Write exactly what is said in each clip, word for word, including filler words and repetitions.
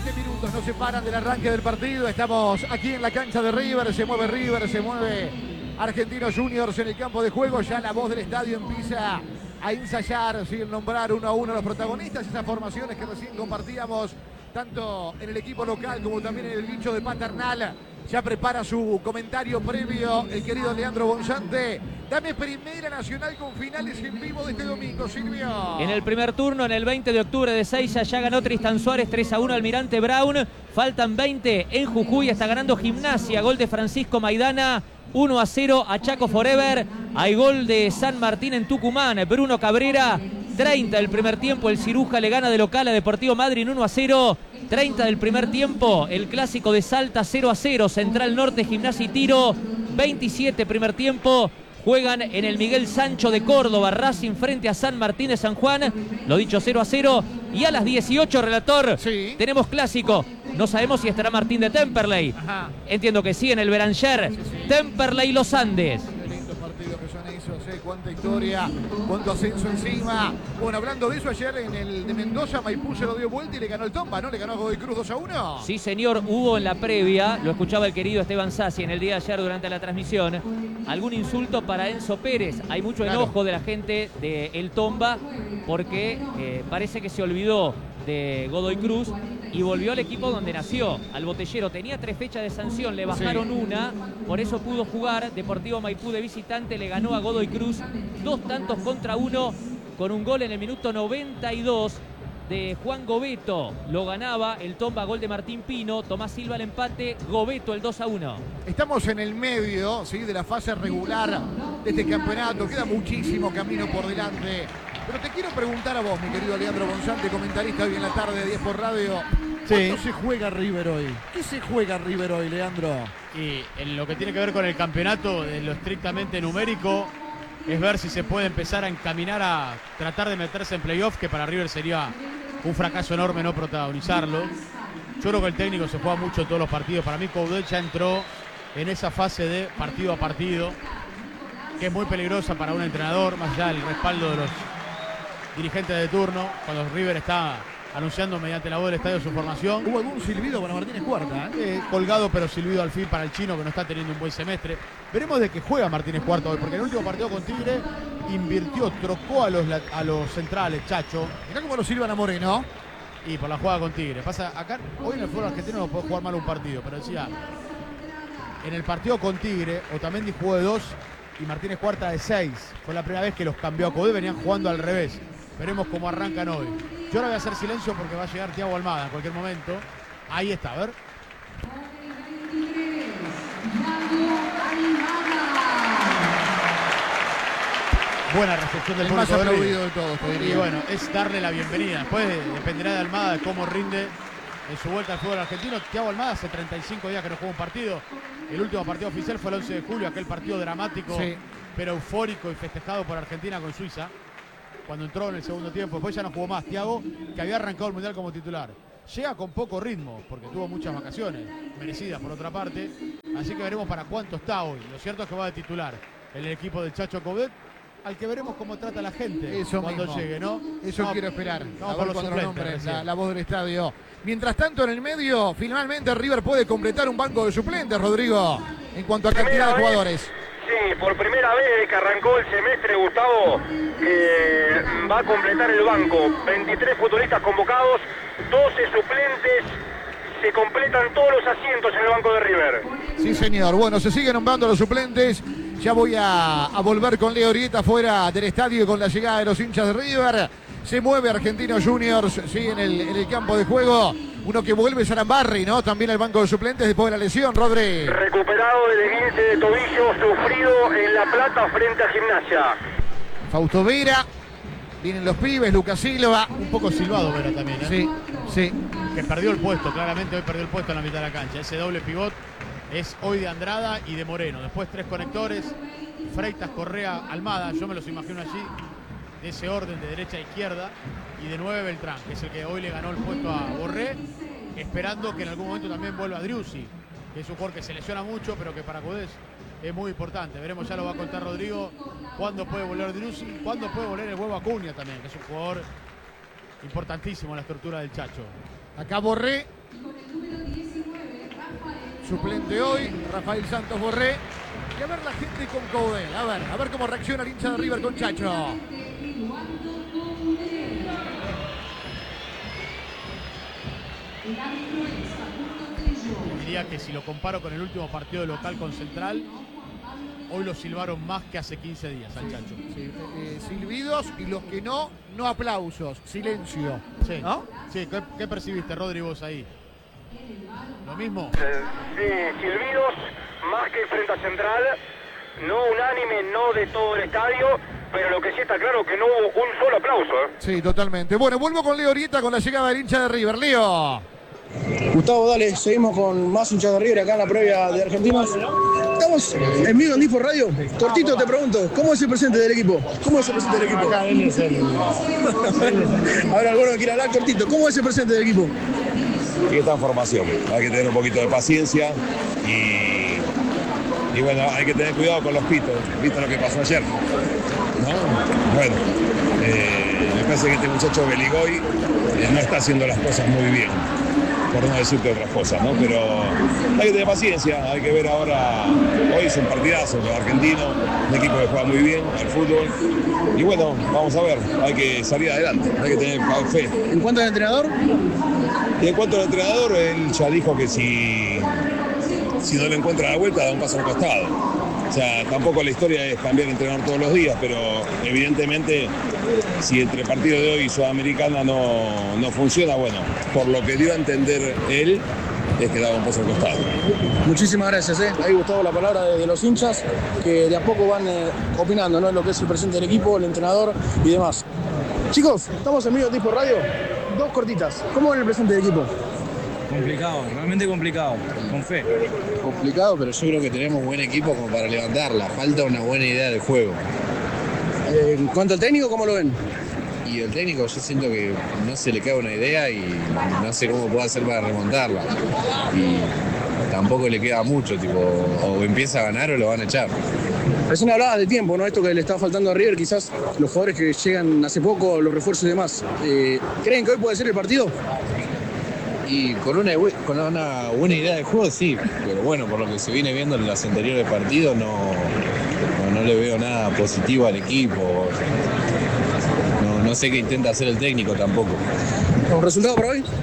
veinte minutos nos separan del arranque del partido. Estamos aquí en la cancha de River. Se mueve River, se mueve Argentinos Juniors en el campo de juego. Ya la voz del estadio empieza a ensayar, sin nombrar uno a uno a los protagonistas. Esas formaciones que recién compartíamos, tanto en el equipo local como también en el bicho de Paternal. Ya prepara su comentario previo el querido Leandro Bonzante. Dame Primera Nacional con finales en vivo de este domingo, Silvio. En el primer turno, en el veinte de octubre de Seiza, ya ganó Tristan Suárez tres a uno Almirante Brown. Faltan veinte en Jujuy, está ganando Gimnasia. Gol de Francisco Maidana, uno a cero a Chaco Forever. Hay gol de San Martín en Tucumán, Bruno Cabrera. treinta del primer tiempo, el Ciruja le gana de local a Deportivo Madryn uno a cero. treinta del primer tiempo, el clásico de Salta cero a cero, Central Norte, Gimnasia y Tiro. veintisiete primer tiempo, juegan en el Miguel Sancho de Córdoba, Racing frente a San Martín de San Juan, lo dicho cero a cero. Y a las dieciocho, relator, sí, tenemos clásico. No sabemos si estará Martín de Temperley. Ajá. Entiendo que sí, en el Beranger. Sí, sí. Temperley Los Andes. Cuánta historia, cuánto ascenso encima. Bueno, hablando de eso, ayer en el de Mendoza, Maipú se lo dio vuelta y le ganó el Tomba, ¿no? Le ganó a Godoy Cruz dos a uno. Sí, señor, hubo en la previa, lo escuchaba el querido Esteban Sassi en el día de ayer durante la transmisión, algún insulto para Enzo Pérez. Hay mucho claro. enojo de la gente de El Tomba porque eh, parece que se olvidó de Godoy Cruz y volvió al equipo donde nació, al Botellero. Tenía tres fechas de sanción, le bajaron sí. una, por eso pudo jugar. Deportivo Maipú de visitante le ganó a Godoy Cruz dos tantos contra uno, con un gol en el minuto noventa y dos de Juan Gobeto. Lo ganaba el Tomba, gol de Martín Pino. Tomás Silva el empate, Gobeto el dos a uno. Estamos en el medio, ¿sí?, de la fase regular de este campeonato. Queda muchísimo camino por delante. Pero te quiero preguntar a vos, mi querido Leandro Bonzante, comentarista hoy en la tarde de diez por Radio. Sí. ¿Cuánto se juega River hoy? ¿Qué se juega River hoy, Leandro? Y en lo que tiene que ver con el campeonato, en lo estrictamente numérico, es ver si se puede empezar a encaminar a tratar de meterse en playoff, que para River sería un fracaso enorme no protagonizarlo. Yo creo que el técnico se juega mucho en todos los partidos. Para mí Coudet ya entró en esa fase de partido a partido, que es muy peligrosa para un entrenador, más allá del respaldo de los dirigentes de turno, cuando River está anunciando mediante la voz del estadio su formación. Hubo algún silbido para Martínez Cuarta, ¿eh? Eh, colgado, pero silbido al fin para el chino, que no está teniendo un buen semestre. Veremos de qué juega Martínez Cuarta hoy, porque en el último partido con Tigre invirtió, trocó a los, a los centrales, Chacho. Mirá cómo lo silban a Moreno. Y por la jugada con Tigre. Pasa acá, hoy en el fútbol argentino no puede jugar mal un partido, pero decía, en el partido con Tigre, Otamendi jugó de dos y Martínez Cuarta de seis. Fue la primera vez que los cambió a Coudet, venían jugando al revés. Veremos cómo arrancan hoy. Yo ahora voy a hacer silencio porque va a llegar Thiago Almada en cualquier momento. Ahí está, a ver. Buena recepción del público. El más aplaudido de todos, te diría. Y bueno, es darle la bienvenida. Después dependerá de Almada de cómo rinde en su vuelta al fútbol argentino. Thiago Almada hace treinta y cinco días que no juega un partido. El último partido oficial fue el once de julio, aquel partido dramático, sí, pero eufórico y festejado por Argentina con Suiza, cuando entró en el segundo tiempo. Después ya no jugó más. Thiago, que había arrancado el Mundial como titular, llega con poco ritmo, porque tuvo muchas vacaciones, merecidas por otra parte, así que veremos para cuánto está hoy. Lo cierto es que va de titular en el equipo del Chacho Coudet, al que veremos cómo trata a la gente eso cuando mismo. llegue, ¿no? Eso no, quiero esperar. Vamos a por ver los cuando suplentes, nombres, la, la voz del estadio. Mientras tanto, en el medio, finalmente River puede completar un banco de suplentes, Rodrigo, en cuanto a cantidad de jugadores. Sí, por primera vez desde que arrancó el semestre, Gustavo, que va a completar el banco. veintitrés futbolistas convocados, doce suplentes. Se completan todos los asientos en el banco de River. Sí, señor. Bueno, se siguen nombrando los suplentes. Ya voy a, a volver con Leo Orieta fuera del estadio con la llegada de los hinchas de River. Se mueve Argentinos Juniors, sí, en el, en el campo de juego. Uno que vuelve es Arambarri, ¿no? También al banco de suplentes después de la lesión, Rodri. Recuperado del esguince de tobillo sufrido en La Plata frente a Gimnasia. Fausto Vera. Vienen los pibes, Lucas Silva. Un poco silbado Vera también, ¿eh? Sí, sí. Que perdió el puesto, claramente hoy perdió el puesto en la mitad de la cancha. Ese doble pivot es hoy de Andrada y de Moreno. Después tres conectores, Freitas, Correa, Almada. Yo me los imagino allí, de ese orden de derecha a izquierda. Y de nueve Beltrán, que es el que hoy le ganó el puesto a Borré, esperando que en algún momento también vuelva Driussi, que es un jugador que se lesiona mucho, pero que para Coudet es muy importante. Veremos, ya lo va a contar Rodrigo, cuándo puede volver Driussi, cuándo puede volver el huevo Acuña también, que es un jugador importantísimo en la estructura del Chacho. Acá Borré suplente hoy, Rafael Santos Borré. Y a ver la gente con Coudet. A ver, a ver cómo reacciona el hincha de River con Chacho. Diría que si lo comparo con el último partido de local con Central, hoy lo silbaron más que hace quince días al Chacho. Sí, eh, silbidos y los que no, no aplausos, silencio. Sí, ¿no? Sí, ¿qué, qué percibiste, Rodri, vos ahí? ¿Lo mismo? Sí, silbidos, más que frente a Central, no unánime, no de todo el estadio, pero lo que sí está claro que no hubo un solo aplauso. ¿eh? Sí, totalmente. Bueno, vuelvo con Leo Orieta con la llegada del hincha de River. Leo. Gustavo, dale, seguimos con más hinchas de River acá en la previa de Argentinos. Estamos en vivo en Difo Radio. Cortito te pregunto, ¿cómo es el presente del equipo? ¿Cómo es el presente del equipo? Acá él es el... Ahora alguno que quiera hablar cortito, ¿cómo es el presente del equipo? Y está en formación, hay que tener un poquito de paciencia y, y bueno, hay que tener cuidado con los pitos, ¿viste lo que pasó ayer? ¿No? Bueno, eh, me parece que este muchacho Beligoy eh, no está haciendo las cosas muy bien, por no decirte otras cosas, ¿no? Pero hay que tener paciencia, hay que ver ahora, hoy es un partidazo el argentino, un equipo que juega muy bien al fútbol y bueno, vamos a ver, hay que salir adelante, hay que tener fe. ¿En cuanto al entrenador? Y en cuanto al entrenador, él ya dijo que si, si no le encuentra la vuelta, da un paso al costado. O sea, tampoco la historia es cambiar de entrenador todos los días, pero evidentemente si entre partido de hoy y Sudamericana no, no funciona, bueno, por lo que dio a entender él, es que daba un paso al costado. Muchísimas gracias, ¿eh? Ahí Gustavo, la palabra de, de los hinchas, que de a poco van eh, opinando, ¿no? En lo que es el presente del equipo, el entrenador y demás. Chicos, estamos en medio de Difo Radio. Dos cortitas. ¿Cómo es el presente del equipo? Complicado, realmente complicado, con fe. Complicado, pero yo creo que tenemos buen equipo como para levantarla. Falta una buena idea de juego. Eh, en cuanto al técnico, ¿cómo lo ven? Y el técnico, yo siento que no se le cae una idea y no sé cómo puede hacer para remontarla. Y tampoco le queda mucho, tipo, o empieza a ganar o lo van a echar. Recién hablabas de tiempo, ¿no? Esto que le está faltando a River, quizás los jugadores que llegan hace poco, los refuerzos y demás. Eh, ¿Creen que hoy puede ser el partido? Y con una, con una buena idea de juego, sí. Pero bueno, por lo que se viene viendo en los anteriores partidos, no, no, no le veo nada positivo al equipo. No, no sé qué intenta hacer el técnico tampoco. ¿Un resultado para hoy?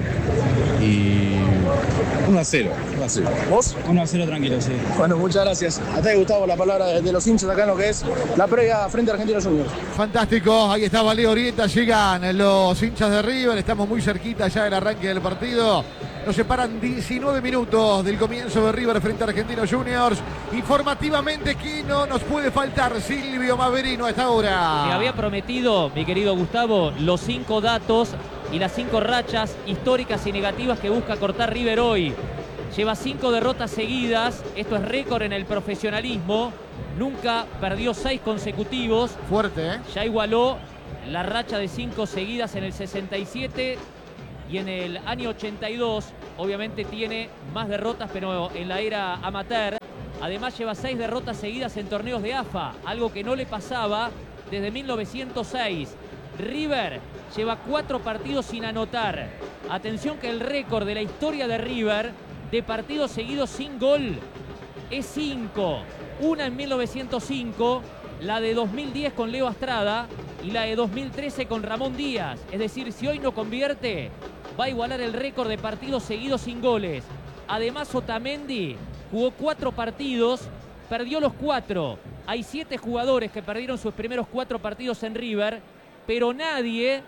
Y uno a cero. ¿Vos? uno a cero tranquilo, sí. Bueno, muchas gracias. Hasta ahí, Gustavo, la palabra de, de los hinchas acá en lo que es la previa frente a Argentinos Juniors. Fantástico, ahí estaba Leo Orieta, llegan los hinchas de River, estamos muy cerquita ya del arranque del partido. Nos separan diecinueve minutos del comienzo de River frente a Argentinos Juniors. Informativamente, ¿qué no nos puede faltar? Silvio Maverino a esta hora. Me había prometido, mi querido Gustavo, los cinco datos y las cinco rachas históricas y negativas que busca cortar River hoy. Lleva cinco derrotas seguidas, esto es récord en el profesionalismo. Nunca perdió seis consecutivos. Fuerte, ¿eh? Ya igualó la racha de cinco seguidas en el sesenta y siete y en el año ochenta y dos. Obviamente tiene más derrotas, pero en la era amateur. Además lleva seis derrotas seguidas en torneos de A F A, algo que no le pasaba desde mil novecientos seis. River lleva cuatro partidos sin anotar. Atención que el récord de la historia de River de partidos seguidos sin gol es cinco. Una en mil novecientos cinco, la de dos mil diez con Leo Astrada y la de dos mil trece con Ramón Díaz. Es decir, si hoy no convierte, va a igualar el récord de partidos seguidos sin goles. Además, Otamendi jugó cuatro partidos, perdió los cuatro. Hay siete jugadores que perdieron sus primeros cuatro partidos en River, pero nadie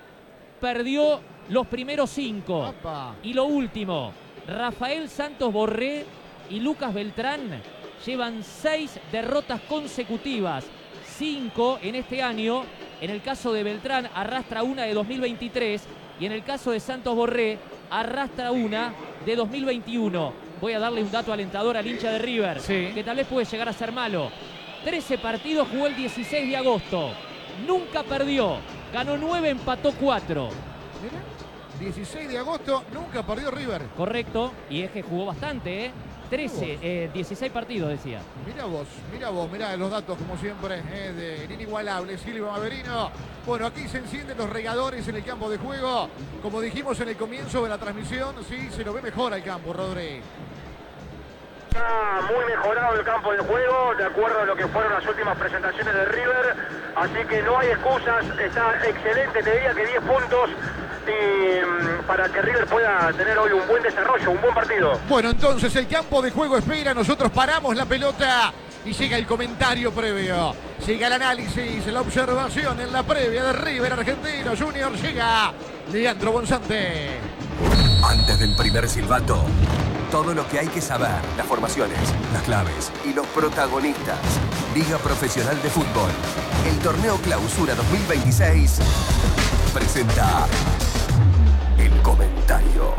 perdió los primeros cinco. Opa. Y lo último, Rafael Santos Borré y Lucas Beltrán llevan seis derrotas consecutivas, cinco en este año. En el caso de Beltrán arrastra una de dos mil veintitrés y en el caso de Santos Borré arrastra una de dos mil veintiuno. Voy a darle un dato alentador al hincha de River, sí, que tal vez puede llegar a ser malo. trece partidos jugó el dieciséis de agosto, nunca perdió, ganó nueve, empató cuatro. Mira, dieciséis de agosto, nunca perdió River. Correcto, y es que jugó bastante, ¿eh? trece, eh, dieciséis partidos, decía. Mira vos, mira vos, mira los datos como siempre eh, del inigualable Silvio Maverino. Bueno, aquí se encienden los regadores en el campo de juego. Como dijimos en el comienzo de la transmisión, sí, se lo ve mejor al campo, Rodri. Está muy mejorado el campo de juego, de acuerdo a lo que fueron las últimas presentaciones de River, así que no hay excusas, está excelente, te diría que diez puntos y, para que River pueda tener hoy un buen desarrollo, un buen partido. Bueno, entonces el campo de juego espera, nosotros paramos la pelota y llega el comentario previo, llega el análisis, la observación en la previa de River Argentino Junior, llega Leandro Bonzante. Antes del primer silbato, todo lo que hay que saber, las formaciones, las claves y los protagonistas. Liga Profesional de Fútbol, el torneo Clausura dos mil veintiséis, presenta el comentario.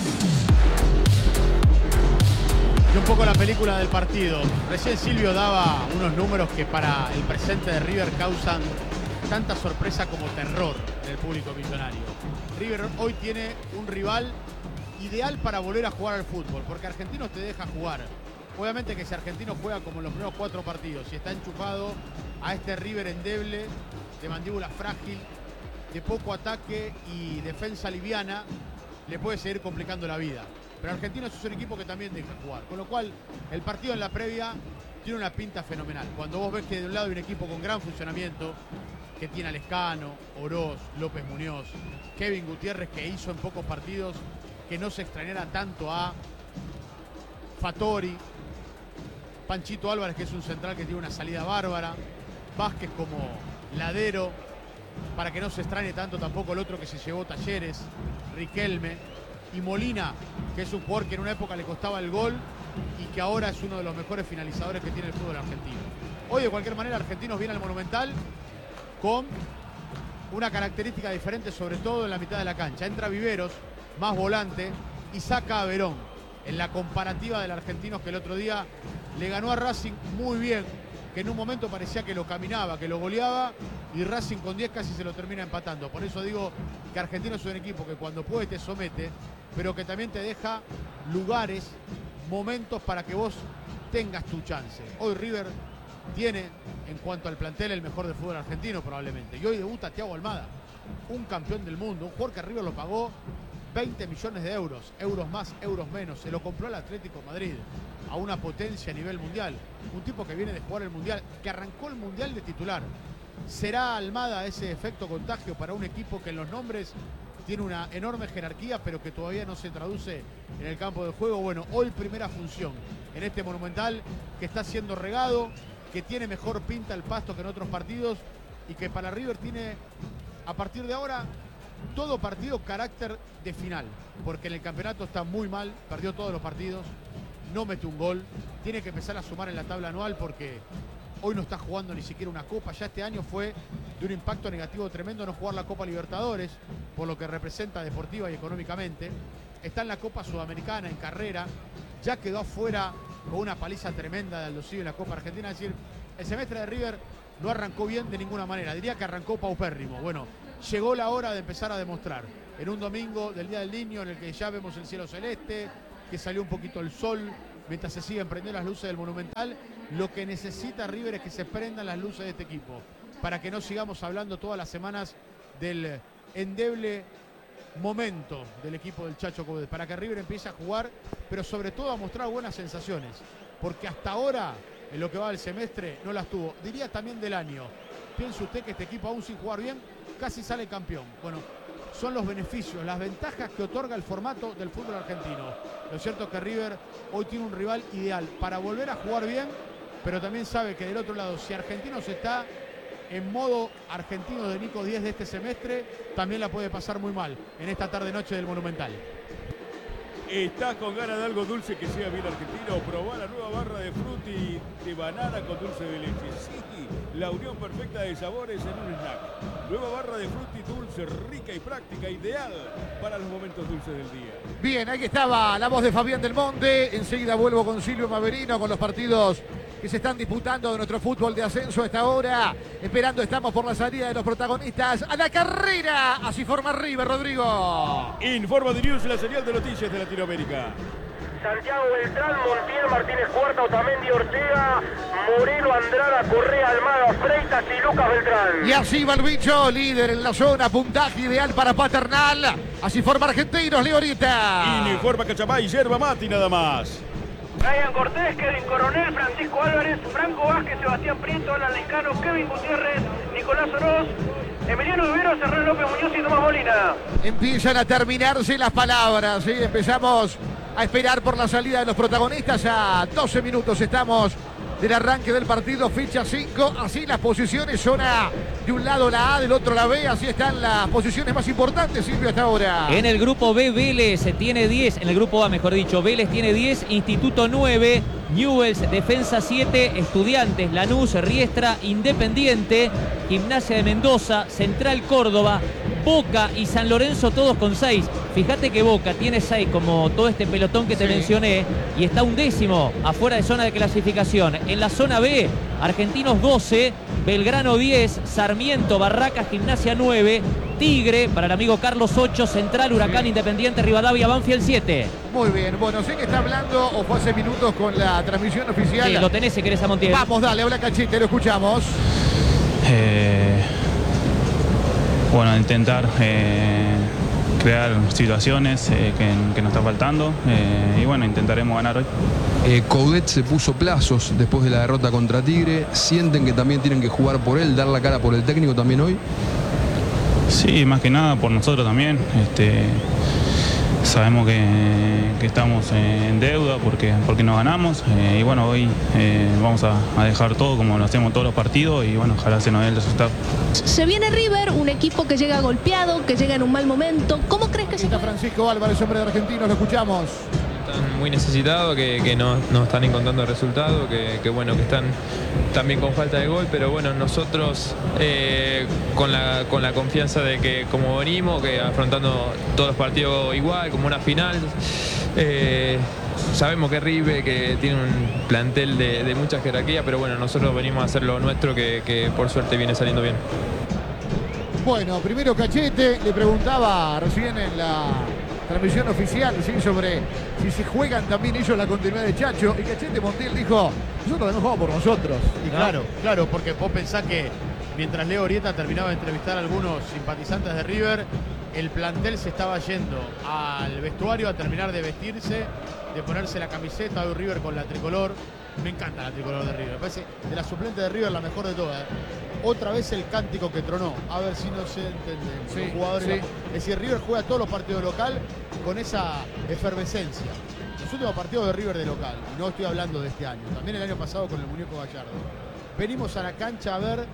Y un poco la película del partido. Recién Silvio daba unos números que para el presente de River causan tanta sorpresa como terror en el público millonario. River hoy tiene un rival ideal para volver a jugar al fútbol, porque Argentinos te deja jugar. Obviamente que si Argentinos juega como en los primeros cuatro partidos y está enchufado a este River endeble, de mandíbula frágil, de poco ataque y defensa liviana, le puede seguir complicando la vida. Pero Argentinos es un equipo que también deja jugar, con lo cual el partido en la previa tiene una pinta fenomenal. Cuando vos ves que de un lado hay un equipo con gran funcionamiento, que tiene a Lescano, Oroz, López Muñoz, Kevin Gutiérrez, que hizo en pocos partidos que no se extrañara tanto a Fattori, Panchito Álvarez, que es un central que tiene una salida bárbara, Vázquez como ladero, para que no se extrañe tanto tampoco el otro que se llevó Talleres, Riquelme, y Molina, que es un jugador que en una época le costaba el gol y que ahora es uno de los mejores finalizadores que tiene el fútbol argentino. Hoy, de cualquier manera, Argentinos viene al Monumental con una característica diferente, sobre todo en la mitad de la cancha. Entra Viveros, más volante, y saca a Verón. En la comparativa del Argentinos, que el otro día le ganó a Racing muy bien, que en un momento parecía que lo caminaba, que lo goleaba, y Racing con diez casi se lo termina empatando. Por eso digo que Argentinos es un equipo que cuando puede te somete, pero que también te deja lugares, momentos para que vos tengas tu chance. Hoy River tiene, en cuanto al plantel, el mejor del fútbol argentino probablemente. Y hoy debuta Thiago Almada, un campeón del mundo, un jugador que a River lo pagó veinte millones de euros, euros más, euros menos. Se lo compró el Atlético de Madrid a una potencia a nivel mundial. Un tipo que viene de jugar el Mundial, que arrancó el Mundial de titular. ¿Será Almada ese efecto contagio para un equipo que en los nombres tiene una enorme jerarquía, pero que todavía no se traduce en el campo de juego? Bueno, hoy primera función en este Monumental, que está siendo regado, que tiene mejor pinta el pasto que en otros partidos y que para River tiene, a partir de ahora, todo partido carácter de final, porque en el campeonato está muy mal, perdió todos los partidos, no mete un gol, tiene que empezar a sumar en la tabla anual porque hoy no está jugando ni siquiera una Copa. Ya este año fue de un impacto negativo tremendo no jugar la Copa Libertadores, por lo que representa deportiva y económicamente. Está en la Copa Sudamericana en carrera, ya quedó afuera con una paliza tremenda de Aldo Civi en la Copa Argentina. Es decir, el semestre de River no arrancó bien de ninguna manera, diría que arrancó paupérrimo. Bueno, llegó la hora de empezar a demostrar. En un domingo del Día del Niño, en el que ya vemos el cielo celeste, que salió un poquito el sol, mientras se siguen prendiendo las luces del Monumental, lo que necesita River es que se prendan las luces de este equipo, para que no sigamos hablando todas las semanas del endeble momento del equipo del Chacho Coudet, para que River empiece a jugar, pero sobre todo a mostrar buenas sensaciones, porque hasta ahora, en lo que va del semestre, no las tuvo. Diría también del año. ¿Piensa usted que este equipo, aún sin jugar bien, casi sale campeón? Bueno, son los beneficios, las ventajas que otorga el formato del fútbol argentino. Lo cierto es que River hoy tiene un rival ideal para volver a jugar bien, pero también sabe que del otro lado, si Argentinos está en modo argentino de Nico Díez de este semestre, también la puede pasar muy mal en esta tarde-noche del Monumental. ¿Estás con ganas de algo dulce que sea bien argentino? Probá la nueva barra de frutti de banana con dulce de leche. Sí, la unión perfecta de sabores en un snack. Nueva barra de frutti dulce, rica y práctica, ideal para los momentos dulces del día. Bien, ahí estaba la voz de Fabián Del Monte. Enseguida vuelvo con Silvio Maverino con los partidos que se están disputando de nuestro fútbol de ascenso a esta hora. Esperando estamos por la salida de los protagonistas a la carrera. Así forma River, Rodrigo. Informa de News, la señal de noticias de Latinoamérica. Santiago Beltrán, Montiel, Martínez Cuarta, Otamendi, Ortega, Moreno, Andrada, Correa, Almada, Freitas y Lucas Beltrán. Y así va el bicho, líder en la zona, puntaje ideal para Paternal. Así forma Argentinos, Leorita. Informa Cachamay, yerba mate y nada más. Brian Cortés, Kevin Coronel, Francisco Álvarez, Franco Vázquez, Sebastián Prieto, Alan Lescano, Kevin Gutiérrez, Nicolás Oroz, Emiliano Vivero, Serrano López Muñoz y Tomás Molina. Empiezan a terminarse las palabras, ¿sí? Empezamos a esperar por la salida de los protagonistas. A doce minutos estamos del arranque del partido, fecha cinco. Así las posiciones son a, de un lado la A, del otro la B. Así están las posiciones más importantes, Silvio, hasta ahora. En el grupo B, Vélez tiene diez. En el grupo A, mejor dicho, Vélez tiene diez. Instituto nueve. Newell's, Defensa siete. Estudiantes, Lanús, Riestra, Independiente, Gimnasia de Mendoza, Central Córdoba, Boca y San Lorenzo, todos con seis. Fíjate que Boca tiene seis, como todo este pelotón que te sí. mencioné, y está un décimo afuera de zona de clasificación. En la zona B, Argentinos doce, Belgrano diez, Sarmiento, Barracas, Gimnasia nueve, Tigre, para el amigo Carlos ocho, Central, Huracán, sí. Independiente, Rivadavia, Banfield siete. Muy bien, bueno, sé que está hablando, o fue hace minutos con la transmisión oficial. Sí, lo tenés si querés a Montiel. Vamos, dale, habla Cachete, lo escuchamos. Eh... Bueno, intentar eh, crear situaciones eh, que, que nos está faltando eh, y bueno, intentaremos ganar hoy. Eh, Coudet se puso plazos después de la derrota contra Tigre. ¿Sienten que también tienen que jugar por él, dar la cara por el técnico también hoy? Sí, más que nada por nosotros también. Este, sabemos que, que estamos en deuda porque, porque no ganamos eh, y bueno, hoy eh, vamos a, a dejar todo como lo hacemos todos los partidos y bueno, ojalá se nos dé el resultado. Se viene River, un equipo que llega golpeado, que llega en un mal momento. ¿Cómo crees que se está Francisco Álvarez, hombre de Argentinos, lo escuchamos? Están muy necesitados, que, que no, no están encontrando resultados, que, que bueno, que están también con falta de gol, pero bueno, nosotros eh, con, la, con la confianza de que como venimos, que afrontando todos los partidos igual, como una final, eh, sabemos que River, que tiene un plantel de, de mucha jerarquía, pero bueno, nosotros venimos a hacer lo nuestro, que, que por suerte viene saliendo bien. Bueno, primero Cachete, le preguntaba recién en la transmisión oficial, ¿sí?, sobre si se juegan también ellos la continuidad de Chacho, y Cachete Montiel dijo, nosotros también jugamos por nosotros. Y ¿no? claro, claro, porque vos pensás que mientras Leo Orieta terminaba de entrevistar a algunos simpatizantes de River, el plantel se estaba yendo al vestuario a terminar de vestirse, de ponerse la camiseta de River con la tricolor. Me encanta la tricolor de River, me parece de la suplente de River la mejor de todas. Otra vez el cántico que tronó, a ver si no se entiende. Sí, los jugadores, sí. Es decir, River juega todos los partidos local con esa efervescencia. Los últimos partidos de River de local, y no estoy hablando de este año, también el año pasado con el muñeco Gallardo. Venimos a la cancha a ver,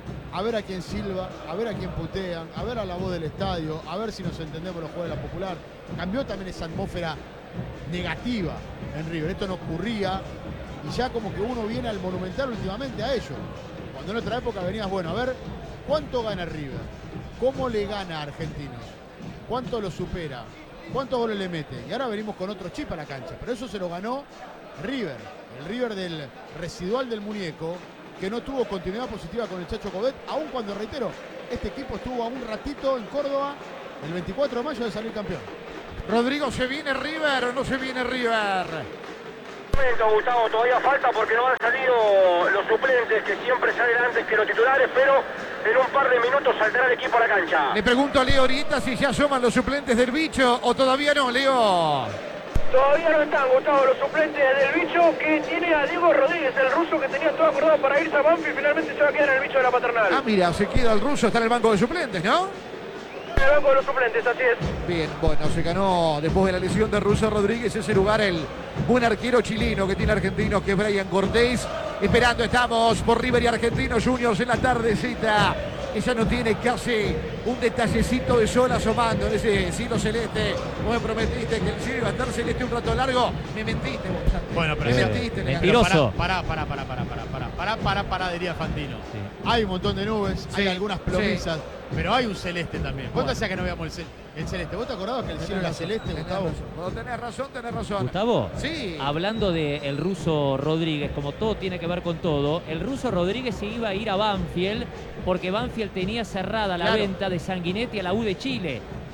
a ver a quién silba, a ver a quién putean, a ver a la voz del estadio, a ver si nos entendemos los jugadores de la Popular. Cambió también esa atmósfera negativa en River, esto no ocurría, y ya como que uno viene al Monumental últimamente a ello. Cuando en otra época venías, bueno, a ver cuánto gana River, cómo le gana a Argentinos, cuánto lo supera, cuántos goles le mete. Y ahora venimos con otro chip a la cancha, pero eso se lo ganó River, el River del residual del muñeco, que no tuvo continuidad positiva con el Chacho Coudet, aun cuando, reitero, este equipo estuvo a un ratito en Córdoba el veinticuatro de mayo de salir campeón. Rodrigo, ¿se viene River o no se viene River? Gustavo, todavía falta porque no han salido los suplentes, que siempre salen antes que los titulares, pero en un par de minutos saldrá el equipo a la cancha. Le pregunto a Leo ahorita si ya asoman los suplentes del bicho o todavía no, Leo. Todavía no están, Gustavo, los suplentes del bicho, que tiene a Diego Rodríguez, el ruso que tenía todo acordado para irse a Banfield, finalmente se va a quedar en el bicho de la Paternal. Ah, mira, se queda el ruso, está en el banco de suplentes, ¿no? En el banco de los suplentes, así es. Bien, bueno, se ganó después de la lesión de Russo Rodríguez ese lugar el buen arquero chileno que tiene Argentinos, que es Brian Cortés. Esperando estamos por River y Argentinos Juniors en la tardecita. Ella no tiene casi un detallecito de sol asomando en ese cielo celeste. Vos me prometiste que el cielo iba a estar celeste un rato largo. Me mentiste, vos. Bueno, pero me sí. mentiste. Mentiroso. Pará, pará, pará, pará, pará, pará, pará, pará, pará, diría Fantino. Sí. Hay un montón de nubes, sí. Hay algunas plomizas, sí. Pero hay un celeste también. ¿Cuánto hacía que no veamos el, cel el celeste? ¿Vos te acordabas que el cielo era celeste, Gustavo? Vos tenés razón, tenés razón. Gustavo, sí. Hablando del ruso Rodríguez, como todo tiene que ver con todo, el ruso Rodríguez se iba a ir a Banfield porque Banfield tenía cerrada la claro. venta de Sanguinetti a la U de Chile.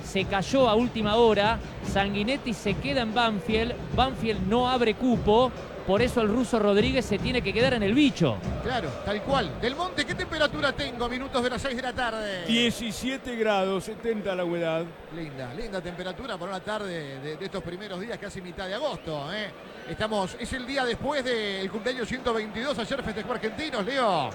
se cayó a última hora. Sanguinetti se queda en Banfield. Banfield no abre cupo. Por eso el ruso Rodríguez se tiene que quedar en el bicho. Claro, tal cual. Del Monte, ¿qué temperatura tengo? Minutos de las seis de la tarde. diecisiete grados, setenta la humedad. Linda, linda temperatura para una tarde de, de estos primeros días, casi mitad de agosto. ¿eh? Estamos, es el día después del cumpleaños ciento veintidós. Ayer festejó Argentinos, Leo.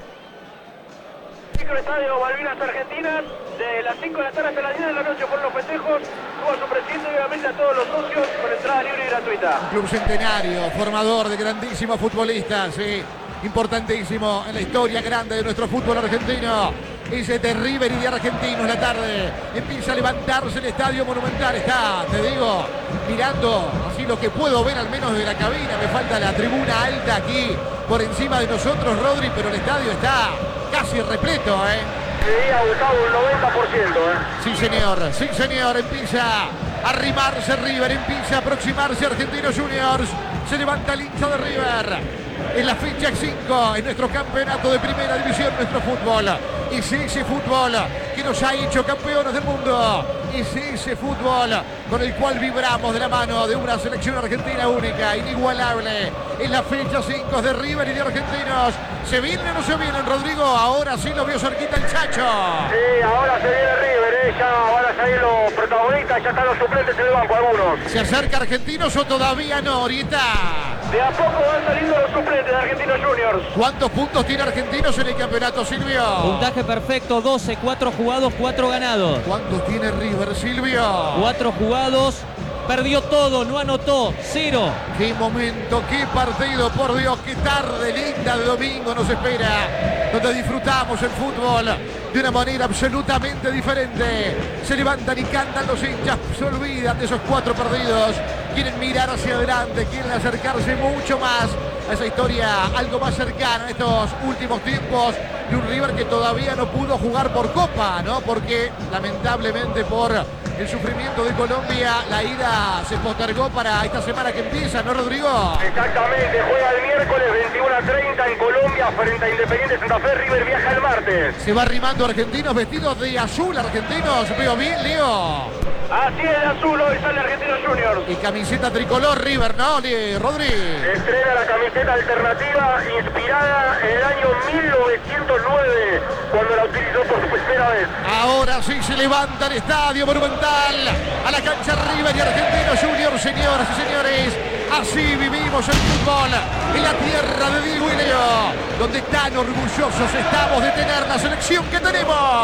Micro Estadio Malvinas Argentinas, de las cinco de la tarde hasta las diez de la noche por los festejos, tuvo a su presidente y obviamente a todos los socios con entrada libre y gratuita. Club centenario, formador de grandísimos futbolistas, sí, importantísimo en la historia grande de nuestro fútbol argentino. Ese de River y de Argentinos la tarde. Empieza a levantarse el Estadio Monumental. Está, te digo, mirando así lo que puedo ver al menos de la cabina. Me falta la tribuna alta aquí por encima de nosotros, Rodri, pero el estadio está casi repleto, ¿eh? Sí, Gustavo, un noventa por ciento, ¿eh? Sí, señor, sí, señor. Empieza a arrimarse River, empieza a aproximarse Argentinos Juniors. Se levanta el hincha de River. En la fecha cinco, en nuestro campeonato de primera división, nuestro fútbol. Es ese fútbol que nos ha hecho campeones del mundo. Es ese fútbol con el cual vibramos de la mano de una selección argentina única, inigualable. En la fecha cinco de River y de Argentinos. ¿Se vienen o no se vienen, Rodrigo? Ahora sí lo vio cerquita el Chacho. Sí, ahora se viene River, ¿eh? Ya van a salir los protagonistas, ya están los suplentes en el banco, algunos. ¿Se acerca Argentinos o todavía no, Orieta? De a poco van saliendo los suplentes de Argentinos Juniors. ¿Cuántos puntos tiene Argentinos en el campeonato, Silvio? Puntaje perfecto, doce, cuatro jugados, cuatro ganados. ¿Cuántos tiene River, Silvio? cuatro jugados, perdió todo, no anotó, cero. Qué momento, qué partido, por Dios, qué tarde linda de domingo nos espera, donde disfrutamos el fútbol de una manera absolutamente diferente. Se levantan y cantan los hinchas, se olvidan de esos cuatro perdidos, quieren mirar hacia adelante, quieren acercarse mucho más a esa historia algo más cercana en estos últimos tiempos de un River que todavía no pudo jugar por Copa, ¿no? Porque lamentablemente por el sufrimiento de Colombia, la ida se postergó para esta semana que empieza, ¿no, Rodrigo? Exactamente, juega el miércoles veintiuno a treinta en Colombia frente a Independiente Santa Fe. River viaja el martes. Se va arrimando Argentinos vestidos de azul, Argentinos, veo bien, Leo. Así es, de azul, hoy sale Argentinos Juniors. Y camiseta tricolor River, ¿no, Rodri? Estrena la camiseta alternativa inspirada en el año mil novecientos nueve, cuando la utilizó por primera vez. Ahora sí se levanta el Estadio Monumental a la cancha River y Argentinos Juniors, señoras y señores. Así vivimos el fútbol en la tierra de Diego y Leo, donde tan orgullosos estamos de tener la selección que tenemos.